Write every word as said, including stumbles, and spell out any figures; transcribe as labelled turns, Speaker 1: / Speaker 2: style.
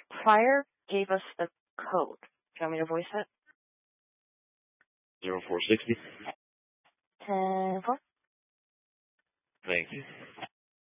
Speaker 1: prior gave us the code. Do you want me to voice it?
Speaker 2: zero four sixty.
Speaker 1: ten four.
Speaker 2: Thank you.